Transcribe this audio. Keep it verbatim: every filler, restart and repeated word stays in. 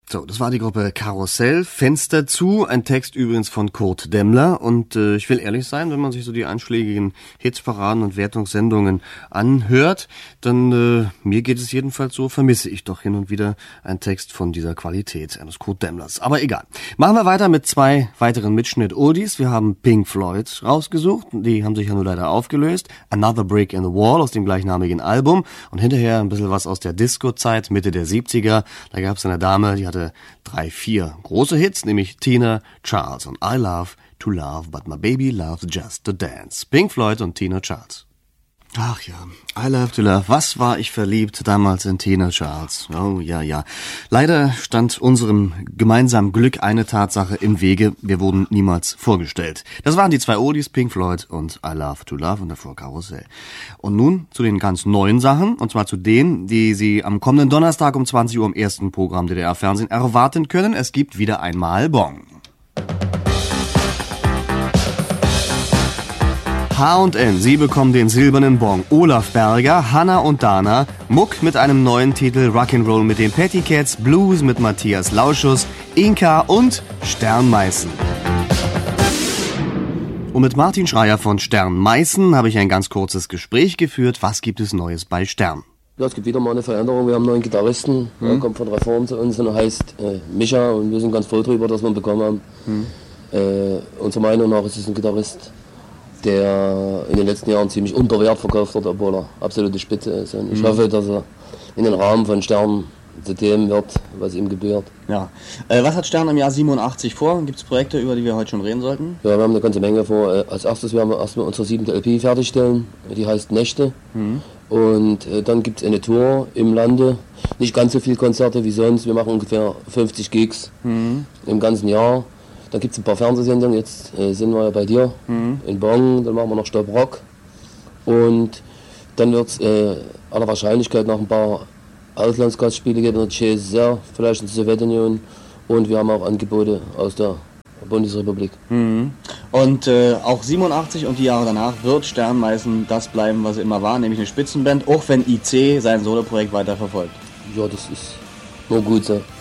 So, das war die Gruppe Karussell, Fenster zu, ein Text übrigens von Kurt Demmler und äh, ich will ehrlich sein, wenn man sich so die einschlägigen Hitsparaden und Wertungssendungen anhört, dann äh, mir geht es jedenfalls so, vermisse ich doch hin und wieder einen Text von dieser Qualität eines Kurt Demmlers. Aber egal. Machen wir weiter mit zwei weiteren Mitschnitt-Oldies. Wir haben Pink Floyd rausgesucht, die haben sich ja nur leider aufgelöst. Another Brick in the Wall aus dem gleichnamigen Album und hinterher ein bisschen was aus der Disco-Zeit, Mitte der siebziger. Da gab es eine Dame, die hatte drei, vier große Hits, nämlich Tina Charles und I Love to Love, but my baby loves just to dance. Pink Floyd und Tina Charles. Ach ja, I Love to Love. Was war ich verliebt damals in Tina Charles? Oh ja, ja. Leider stand unserem gemeinsamen Glück eine Tatsache im Wege. Wir wurden niemals vorgestellt. Das waren die zwei Oldies, Pink Floyd und I Love to Love und davor Karussell. Und nun zu den ganz neuen Sachen, und zwar zu denen, die Sie am kommenden Donnerstag um zwanzig Uhr im ersten Programm D D R-Fernsehen erwarten können. Es gibt wieder einmal Bong. H und N, Sie bekommen den silbernen Bong. Olaf Berger, Hanna und Dana, Muck mit einem neuen Titel, Rock'n'Roll mit den Pettycats, Blues mit Matthias Lauschus, Inka und Stern-Meißen. Und mit Martin Schreier von Stern-Meißen habe ich ein ganz kurzes Gespräch geführt. Was gibt es Neues bei Stern? Ja, es gibt wieder mal eine Veränderung. Wir haben einen neuen Gitarristen, hm. der kommt von Reform zu uns und er heißt äh, Micha und wir sind ganz froh darüber, dass wir ihn bekommen haben. Hm. Äh, unserer Meinung nach ist es ein Gitarrist, der in den letzten Jahren ziemlich unter Wert verkauft wird, obwohl er absolute Spitze ist. Und ich mhm. hoffe, dass er in den Rahmen von Stern zu dem wird, was ihm gebührt. Ja. Äh, was hat Stern im Jahr siebenundachtzig vor? Gibt es Projekte, über die wir heute schon reden sollten? Ja, wir haben eine ganze Menge vor. Äh, als erstes werden wir erstmal unsere siebte L P fertigstellen. Die heißt Nächte. Mhm. Und äh, dann gibt es eine Tour im Lande. Nicht ganz so viele Konzerte wie sonst. Wir machen ungefähr fünfzig Gigs mhm. im ganzen Jahr. Dann gibt es ein paar Fernsehsendungen, jetzt äh, sind wir ja bei dir mhm. in Bonn, dann machen wir noch Stop Rock und dann wird es äh, aller Wahrscheinlichkeit noch ein paar Auslandsgastspiele geben, in der C S S R, vielleicht in der Sowjetunion und wir haben auch Angebote aus der Bundesrepublik. Mhm. Und äh, auch siebenundachtzig und die Jahre danach wird Stern-Meißen das bleiben, was er immer war, nämlich eine Spitzenband, auch wenn I C sein Soloprojekt weiter verfolgt. Ja, das ist nur gut so.